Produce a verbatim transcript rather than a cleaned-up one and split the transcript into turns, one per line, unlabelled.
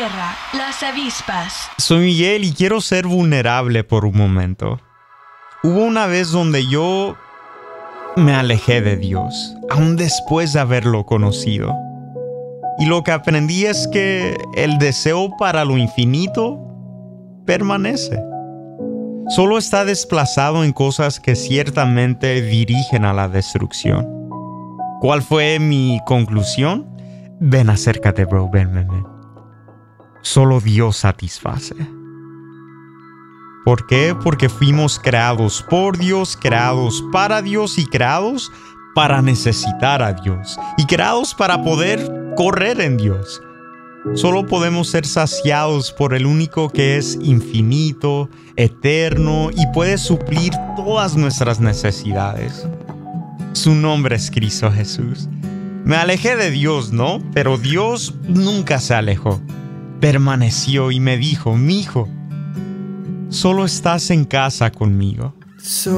tierra, las avispas.
Soy Miguel y quiero ser vulnerable por un momento. Hubo una vez donde yo me alejé de Dios, aún después de haberlo conocido. Y lo que aprendí es que el deseo para lo infinito permanece. Solo está desplazado en cosas que ciertamente dirigen a la destrucción. ¿Cuál fue mi conclusión? Ven, acércate, bro, ven, ven, ven. Solo Dios satisface. ¿Por qué? Porque fuimos creados por Dios, creados para Dios y creados para necesitar a Dios. Y creados para poder correr en Dios. Solo podemos ser saciados por el único que es infinito, eterno y puede suplir todas nuestras necesidades. Su nombre es Cristo Jesús. Me alejé de Dios, ¿no? Pero Dios nunca se alejó. Permaneció y me dijo, mijo, solo estás en casa conmigo.